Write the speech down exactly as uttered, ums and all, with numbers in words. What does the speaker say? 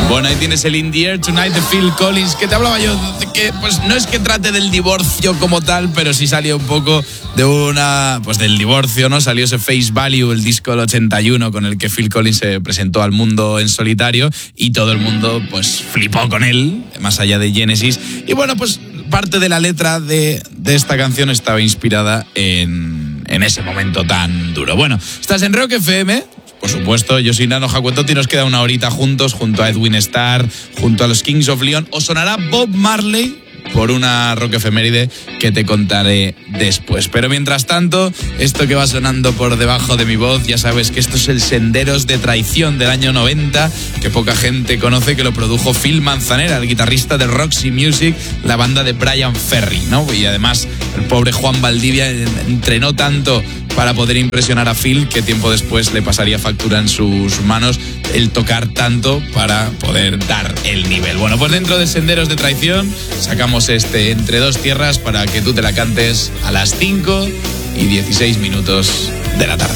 Bueno, ahí tienes el In the Air Tonight de Phil Collins, que te hablaba yo de que pues no es que trate del divorcio como tal, pero sí salió un poco de una, pues del divorcio, ¿no? Salió ese Face Value, el disco del ochenta y uno con el que Phil Collins se presentó al mundo en solitario y todo el mundo pues flipó con él, más allá de Genesis. Y bueno, pues parte de la letra de, de esta canción estaba inspirada en, en ese momento tan duro. Bueno, estás en Rock F M. Por supuesto, yo soy Nano Jacuetotti y nos queda una horita juntos, junto a Edwin Starr, junto a los Kings of Leon. Os sonará Bob Marley por una rock efeméride que te contaré después. Pero mientras tanto, esto que va sonando por debajo de mi voz, ya sabes que esto es el Senderos de Traición del año noventa, que poca gente conoce, que lo produjo Phil Manzanera, el guitarrista de Roxy Music, la banda de Brian Ferry, ¿no? Y además, el pobre Juan Valdivia entrenó tanto para poder impresionar a Phil que tiempo después le pasaría factura en sus manos el tocar tanto para poder dar el nivel. Bueno, pues dentro de Senderos de Traición sacamos este Entre Dos Tierras para que tú te la cantes a las cinco y dieciséis minutos de la tarde.